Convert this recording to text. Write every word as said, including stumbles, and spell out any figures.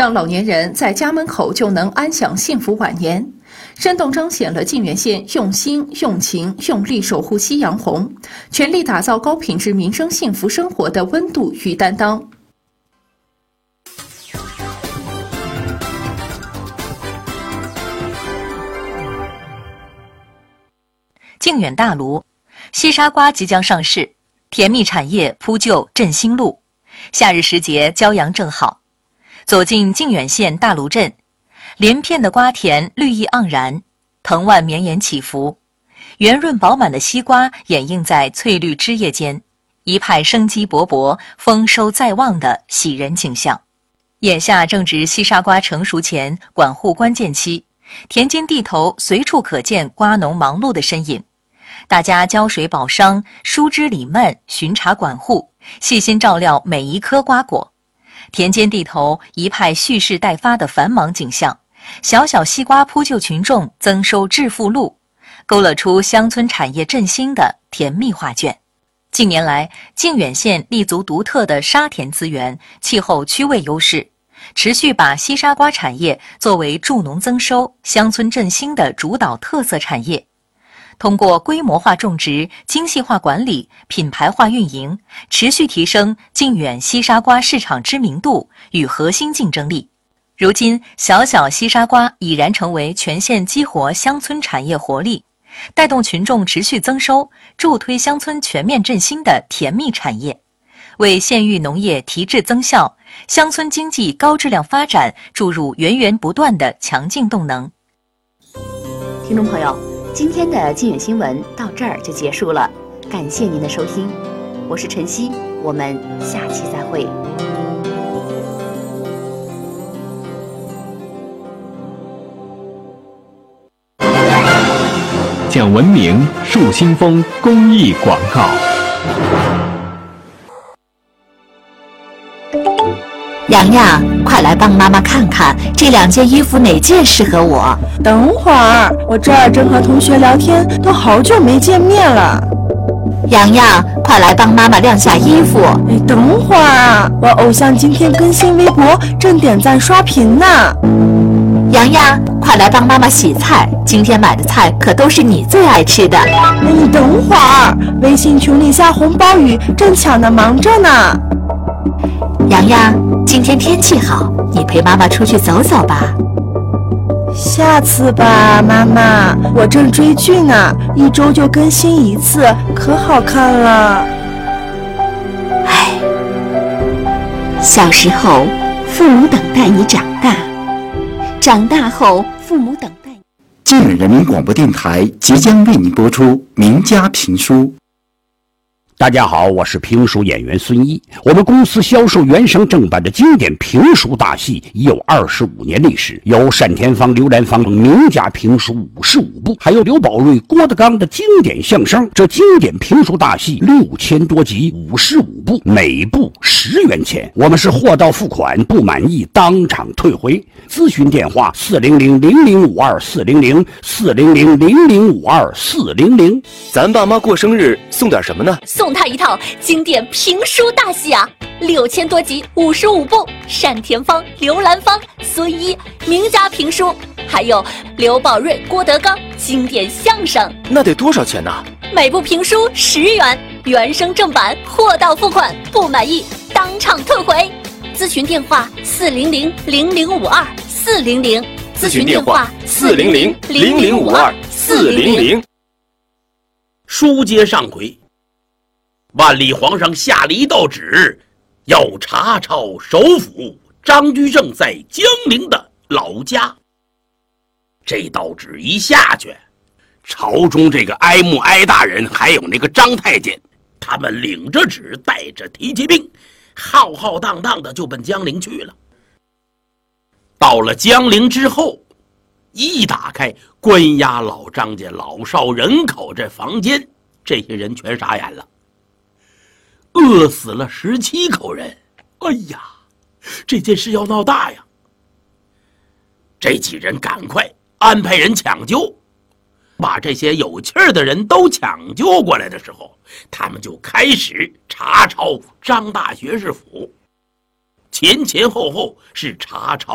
让老年人在家门口就能安享幸福晚年，生动彰显了靖远县用心、用情、用力守护夕阳红，全力打造高品质民生幸福生活的温度与担当。 靖远大炉，西沙瓜即将上市，甜蜜产业铺就振兴路。夏日时节，骄阳正好。走进靖远县大炉镇，连片的瓜田绿意盎然，藤蔓绵延起伏，圆润饱满的西瓜掩映在翠绿枝叶间，一派生机勃勃、丰收在望的喜人景象。眼下正值西沙瓜成熟前管护关键期，田间地头随处可见瓜农忙碌的身影。大家浇水保墒，疏枝理蔓，巡查管护，细心照料每一颗瓜果。田间地头一派蓄势待发的繁忙景象，小小西瓜铺就群众增收致富路，勾勒出乡村产业振兴的甜蜜画卷。近年来，靖远县立足独特的沙田资源、气候区位优势，持续把西沙瓜产业作为助农增收、乡村振兴的主导特色产业。通过规模化种植、精细化管理、品牌化运营，持续提升靖远西沙瓜市场知名度与核心竞争力。如今，小小西沙瓜已然成为全县激活乡村产业活力，带动群众持续增收，助推乡村全面振兴的甜蜜产业，为县域农业提质增效、乡村经济高质量发展注入源源不断的强劲动能。 听众朋友，今天的靖远新闻到这儿就结束了，感谢您的收听，我是晨曦，我们下期再会。 讲文明树新风公益广告。 洋洋，快来帮妈妈看看这两件衣服哪件适合我。 等会儿，我这儿正和同学聊天，都好久没见面了。 洋洋，快来帮妈妈晾下衣服。 哎，等会儿啊，我偶像今天更新微博，正点赞刷屏呢。 洋洋，快来帮妈妈洗菜，今天买的菜可都是你最爱吃的。 你等会儿，微信群里下红包雨，正抢着忙着呢。 洋洋，今天天气好，你陪妈妈出去走走吧。 下次吧，妈妈，我正追剧呢，一周就更新一次，可好看了。 唉，小时候，父母等待你长大，长大后，父母等待你。 靖远人民广播电台即将为您播出名家评书。 大家好，我是评书演员孙一。我们公司销售原声正版的经典评书大戏已有二十五年历史，有单田芳、刘兰芳等名家评书五十五部，还有刘宝瑞、郭德纲的经典相声。这经典评书大戏六千多集，五十五部，每部十元钱。我们是货到付款，不满意当场退回。咨询电话：四零零零零五二四零零四零零零零五二四零零。 咱爸妈过生日送点什么呢？ 送他一套经典评书大戏啊，六千多集，五十五部，单田芳、刘兰芳、孙一名家评书，还有刘宝瑞、郭德纲经典相声。 那得多少钱呢？ 每部评书十元，原声正版，货到付款，不满意当场退回。咨询电话：四零零零零五二四零零。 咨询电话：四零零零零五二四零零。 书接上回。万历皇上下了一道旨，要查抄首辅张居正在江陵的老家。这道旨一下去，朝中这个哀穆哀大人还有那个张太监，他们领着旨，带着提骑兵，浩浩荡荡的就奔江陵去了。到了江陵之后，一打开关押老张家老少人口这房间，这些人全傻眼了。饿死了十七口人，哎呀，这件事要闹大呀！这几人赶快安排人抢救，把这些有气儿的人都抢救过来的时候，他们就开始查抄张大学士府。前前后后是查抄